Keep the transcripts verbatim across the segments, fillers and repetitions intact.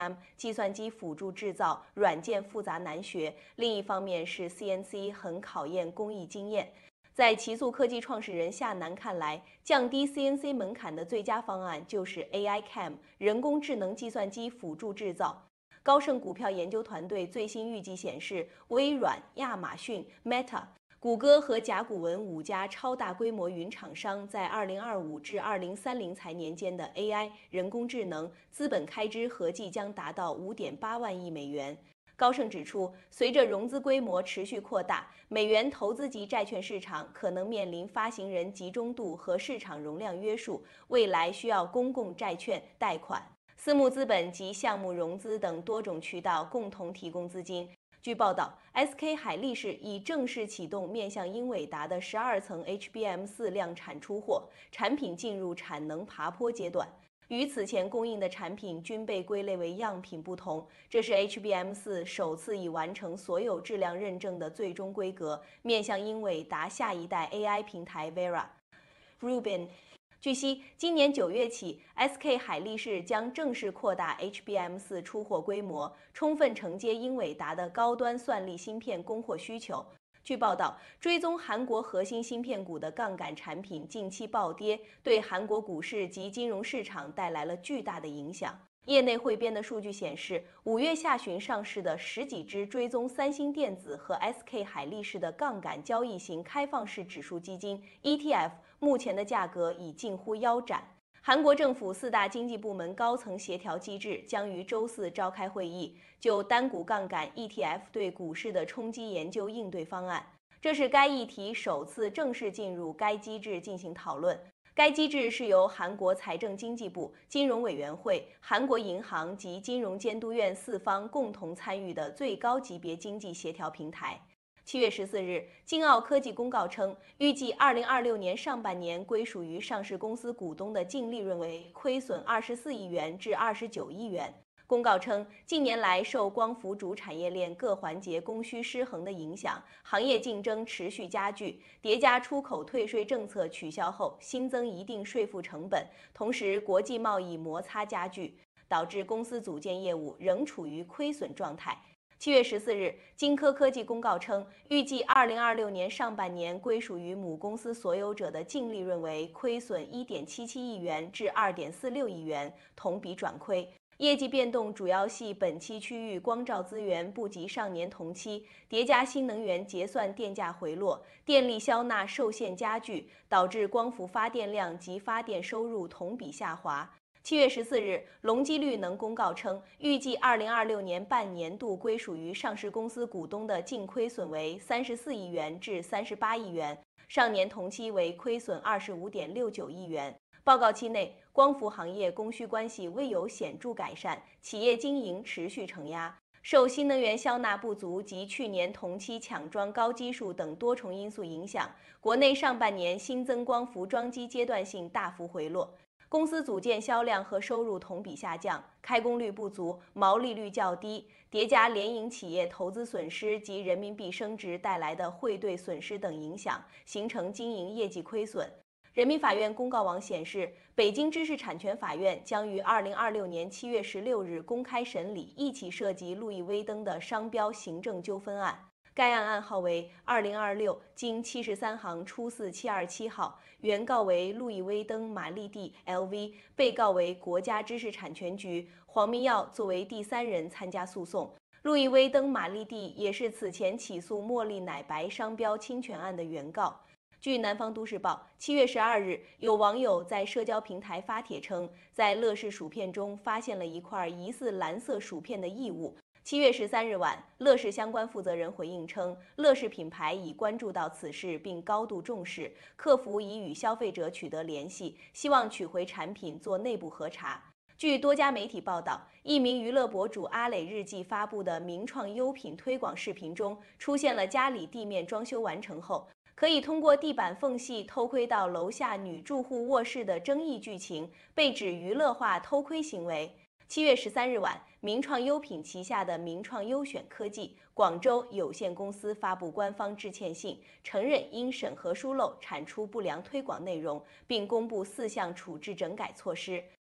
计算机辅助制造，软件复杂难学；另一方面是 C N C 很考验工艺经验。在奇速科技创始人夏楠看来，降低 C N C 门槛的最佳方案就是 A I C A M 人工智能计算机辅助制造。高盛股票研究团队最新预计显示，微软、亚马逊、Meta、谷歌和甲骨文五家超大规模云厂商在二零二五至二零三零财年间的 A I 人工智能资本开支合计将达到 五点八万亿美元。高盛指出，随着融资规模持续扩大，美元投资级债券市场可能面临发行人集中度和市场容量约束，未来需要公共债券、贷款、私募资本及项目融资等多种渠道共同提供资金。据报道 ，S K 海力士已正式启动面向英伟达的十二层 H B M 四量产出货，产品进入产能爬坡阶段。与此前供应的产品均被归类为样品不同，这是 H B M 四首次已完成所有质量认证的最终规格，面向英伟达下一代 A I 平台 Vera。Rubin。据悉，今年九月起 ，S K 海力士将正式扩大 H B M 四出货规模，充分承接英伟达的高端算力芯片供货需求。据报道，追踪韩国核心芯片股的杠杆产品近期暴跌，对韩国股市及金融市场带来了巨大的影响。业内汇编的数据显示，五月下旬上市的十几只追踪三星电子和 S K 海力士的杠杆交易型开放式指数基金 E T F， 目前的价格已近乎腰斩。韩国政府四大经济部门高层协调机制将于周四召开会议，就单股杠杆 E T F 对股市的冲击研究应对方案。这是该议题首次正式进入该机制进行讨论。该机制是由韩国财政经济部、金融委员会、韩国银行及金融监督院四方共同参与的最高级别经济协调平台。七月十四日，京奥科技公告称，预计二零二六年上半年归属于上市公司股东的净利润为亏损二十四亿元至二十九亿元。公告称，近年来受光伏主产业链各环节供需失衡的影响，行业竞争持续加剧，叠加出口退税政策取消后新增一定税负成本，同时国际贸易摩擦加剧，导致公司组件业务仍处于亏损状态。七月十四日，金科科技公告称，预计二零二六年上半年归属于母公司所有者的净利润为亏损一点七七亿元至二点四六亿元，同比转亏。业绩变动主要系本期区域光照资源不及上年同期，叠加新能源结算电价回落，电力销纳受限加剧，导致光伏发电量及发电收入同比下滑。七月十四日，隆基绿能公告称，预计二零二六年半年度归属于上市公司股东的净亏损为三十四亿元至三十八亿元，上年同期为亏损二十五点六九亿元。报告期内，光伏行业供需关系未有显著改善，企业经营持续承压。受新能源销纳不足及去年同期抢装高基数等多重因素影响，国内上半年新增光伏装机阶段性大幅回落。公司组件销量和收入同比下降，开工率不足，毛利率较低，叠加联营企业投资损失及人民币升值带来的汇兑损失等影响，形成经营业绩亏损。人民法院公告网显示，北京知识产权法院将于二零二六年七月十六日公开审理一起涉及路易威登的商标行政纠纷案。该案案号为二零二六经七十三行初四七二七号，原告为路易威登玛丽蒂 L V， 被告为国家知识产权局，黄明耀作为第三人参加诉讼。路易威登玛丽蒂也是此前起诉茉莉奶白商标侵权案的原告。据南方都市报，七月十二日，有网友在社交平台发帖称，在乐事薯片中发现了一块疑似蓝色薯片的异物。七月十三日晚，乐事相关负责人回应称，乐事品牌已关注到此事并高度重视，客服已与消费者取得联系，希望取回产品做内部核查。据多家媒体报道，一名娱乐博主阿磊日记发布的名创优品推广视频中，出现了家里地面装修完成后，可以通过地板缝隙偷窥到楼下女住户卧室的争议剧情，被指娱乐化偷窥行为。七月十三日晚，名创优品旗下的名创优选科技广州有限公司发布官方致歉信，承认因审核疏漏产出不良推广内容，并公布四项处置整改措施。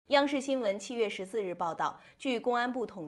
央视新闻七月十四日报道，据公安部统